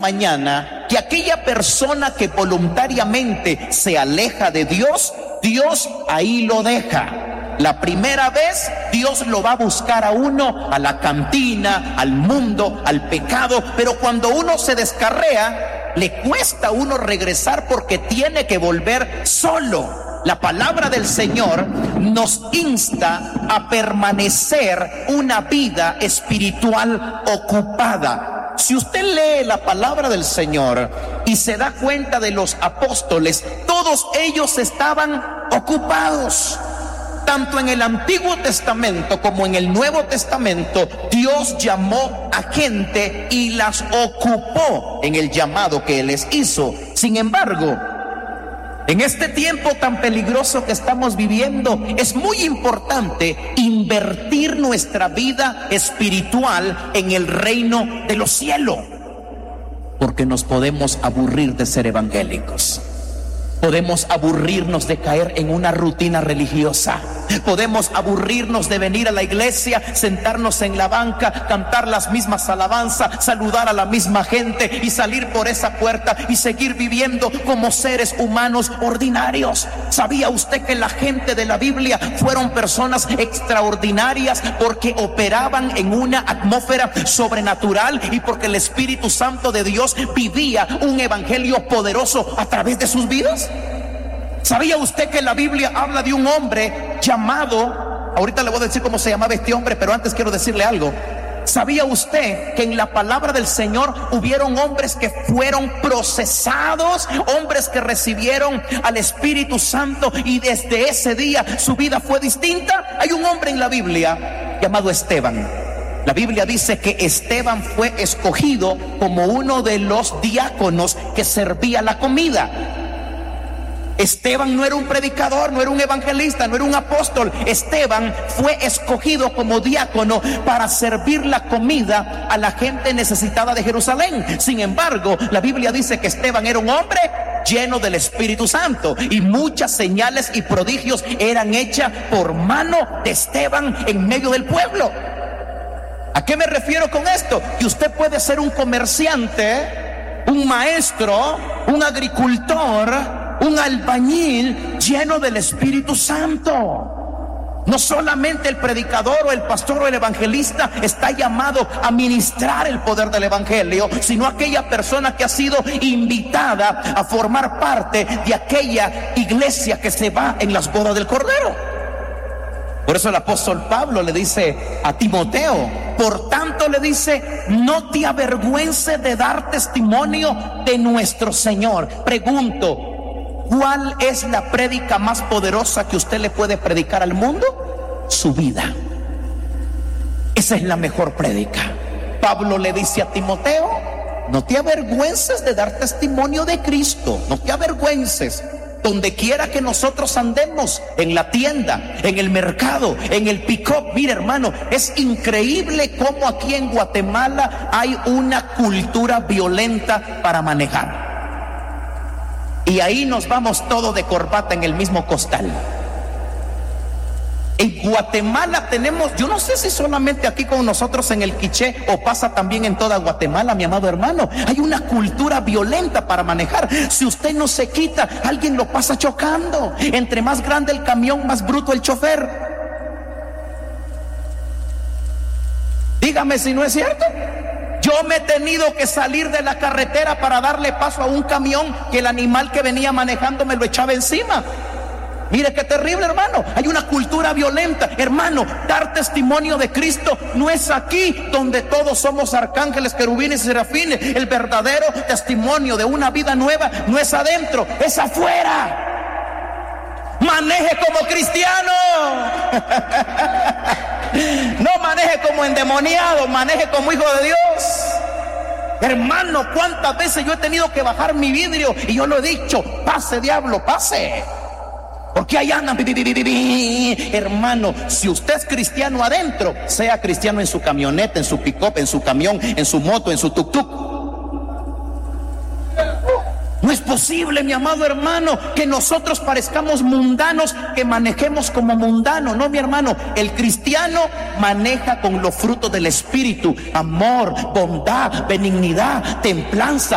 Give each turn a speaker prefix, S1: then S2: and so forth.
S1: mañana que aquella persona que voluntariamente se aleja de Dios, Dios ahí lo deja. La primera vez Dios lo va a buscar a uno, a la cantina, al mundo, al pecado, pero cuando uno se descarrea, le cuesta a uno regresar porque tiene que volver solo. La palabra del Señor nos insta a permanecer una vida espiritual ocupada. Si usted lee la palabra del Señor y se da cuenta de los apóstoles, todos ellos estaban ocupados. Tanto en el Antiguo Testamento como en el Nuevo Testamento, Dios llamó a gente y las ocupó en el llamado que Él les hizo. Sin embargo, en este tiempo tan peligroso que estamos viviendo, es muy importante invertir nuestra vida espiritual en el reino de los cielos, porque nos podemos aburrir de ser evangélicos. Podemos aburrirnos de caer en una rutina religiosa. Podemos aburrirnos de venir a la iglesia, sentarnos en la banca, cantar las mismas alabanzas, saludar a la misma gente y salir por esa puerta y seguir viviendo como seres humanos ordinarios. ¿Sabía usted que la gente de la Biblia fueron personas extraordinarias porque operaban en una atmósfera sobrenatural y porque el Espíritu Santo de Dios vivía un evangelio poderoso a través de sus vidas? ¿Sabía usted que la Biblia habla de un hombre llamado, ahorita le voy a decir cómo se llamaba este hombre, pero antes quiero decirle algo? ¿Sabía usted que en la palabra del Señor hubieron hombres que fueron procesados, hombres que recibieron al Espíritu Santo y desde ese día su vida fue distinta? Hay un hombre en la Biblia llamado Esteban. La Biblia dice que Esteban fue escogido como uno de los diáconos que servía la comida. Esteban no era un predicador, no era un evangelista, no era un apóstol. Esteban fue escogido como diácono para servir la comida a la gente necesitada de Jerusalén. Sin embargo, la Biblia dice que Esteban era un hombre lleno del Espíritu Santo y muchas señales y prodigios eran hechas por mano de Esteban en medio del pueblo. ¿A qué me refiero con esto? Que usted puede ser un comerciante, un maestro, un agricultor, un albañil lleno del Espíritu Santo. No solamente el predicador o el pastor o el evangelista está llamado a ministrar el poder del evangelio, sino aquella persona que ha sido invitada a formar parte de aquella iglesia que se va en las bodas del Cordero. Por eso el apóstol Pablo le dice a Timoteo, por tanto le dice, no te avergüences de dar testimonio de nuestro Señor. Pregunto, ¿cuál es la prédica más poderosa que usted le puede predicar al mundo? Su vida. Esa es la mejor prédica. Pablo le dice a Timoteo, no te avergüences de dar testimonio de Cristo, no te avergüences. Donde quiera que nosotros andemos, en la tienda, en el mercado, en el pick-up. Mire, hermano, es increíble cómo aquí en Guatemala hay una cultura violenta para manejar. Y ahí nos vamos todos de corbata en el mismo costal. En Guatemala tenemos, yo no sé si solamente aquí con nosotros en el Quiché o pasa también en toda Guatemala, mi amado hermano, hay una cultura violenta para manejar. Si usted no se quita, alguien lo pasa chocando. Entre más grande el camión, más bruto el chofer. Dígame si no es cierto. Yo me he tenido que salir de la carretera para darle paso a un camión que el animal que venía manejando me lo echaba encima. Mire qué terrible, hermano. Hay una cultura violenta. Hermano, dar testimonio de Cristo no es aquí donde todos somos arcángeles, querubines y serafines. El verdadero testimonio de una vida nueva no es adentro, es afuera. Maneje como cristiano. No maneje como endemoniado, maneje como hijo de Dios. Hermano, cuántas veces yo he tenido que bajar mi vidrio y yo lo he dicho, pase diablo, pase. Porque ahí andan, hermano, si usted es cristiano adentro, sea cristiano en su camioneta, en su pick-up, en su camión, en su moto, en su tuk-tuk. No es posible, mi amado hermano, que nosotros parezcamos mundanos, que manejemos como mundanos. No, mi hermano, el cristiano maneja con los frutos del Espíritu: amor, bondad, benignidad, templanza.